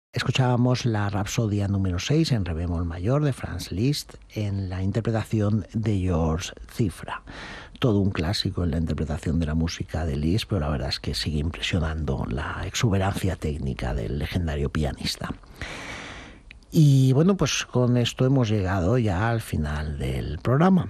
Escuchábamos la Rapsodia número 6 en re bemol mayor de Franz Liszt en la interpretación de George Cifra. Todo un clásico en la interpretación de la música de Liszt, pero la verdad es que sigue impresionando la exuberancia técnica del legendario pianista. Y bueno, pues con esto hemos llegado ya al final del programa.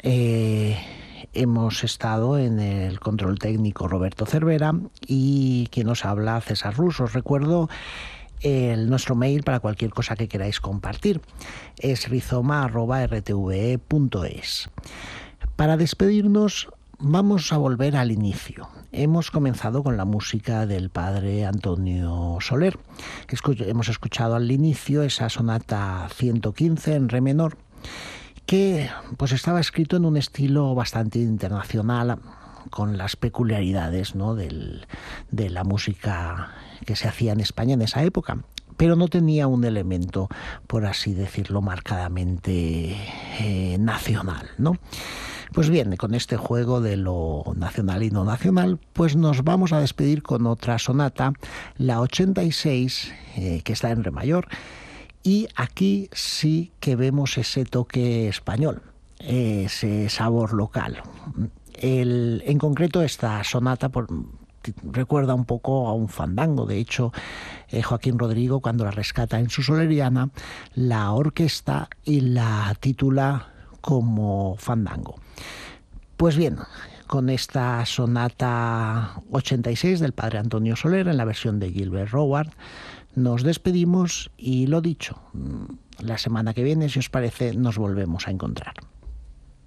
Hemos estado en el control técnico Roberto Cervera y quien nos habla César Rus. Os recuerdo nuestro mail para cualquier cosa que queráis compartir. Es rizoma@rtve.es. Para despedirnos vamos a volver al inicio. Hemos comenzado con la música del padre Antonio Soler. Hemos escuchado al inicio esa sonata 115 en re menor, que pues estaba escrito en un estilo bastante internacional, con las peculiaridades, ¿no?, de la música que se hacía en España en esa época, pero no tenía un elemento, por así decirlo, marcadamente nacional, ¿no? Pues bien, con este juego de lo nacional y no nacional, pues nos vamos a despedir con otra sonata, la 86, que está en re mayor, y aquí sí que vemos ese toque español, ese sabor local. En concreto, esta sonata recuerda un poco a un fandango. De hecho, Joaquín Rodrigo, cuando la rescata en su Soleriana, la orquesta y la titula como fandango. Pues bien, con esta sonata 86 del padre Antonio Soler, en la versión de Gilbert Howard, nos despedimos y lo dicho, la semana que viene, si os parece, nos volvemos a encontrar.